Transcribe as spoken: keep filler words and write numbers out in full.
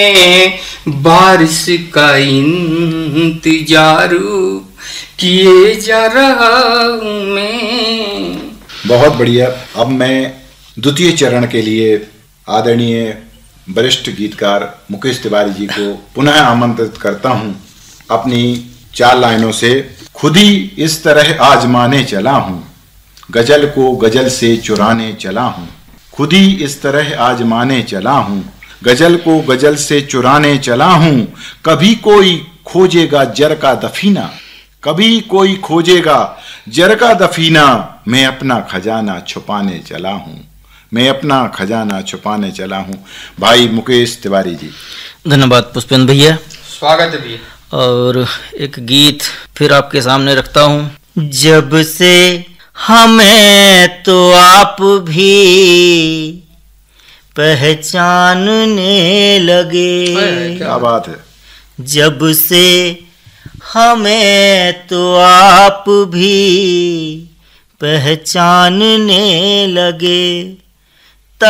बारिश का इंतजार किए जा रहा हूँ मैं। बहुत बढ़िया। अब मैं द्वितीय चरण के लिए आदरणीय वरिष्ठ गीतकार मुकेश तिवारी जी को पुनः आमंत्रित करता हूँ अपनी चार लाइनों से। खुद ही इस तरह आजमाने चला हूँ, गजल को गजल से चुराने चला हूँ। खुद ही इस तरह आजमाने चला हूँ, गजल को गजल से चुराने चला हूँ। कभी कोई खोजेगा जर का दफीना, कभी कोई खोजेगा जर का दफीना। मैं अपना खजाना छुपाने चला हूँ, मैं अपना खजाना छुपाने चला हूँ। भाई मुकेश तिवारी जी। धन्यवाद पुष्पेंद्र भैया, स्वागत है भैया। और एक गीत फिर आपके सामने रखता हूँ। जब से हमें तो आप भी पहचानने लगे, क्या बात है। जब से हमें तो आप भी पहचानने लगे,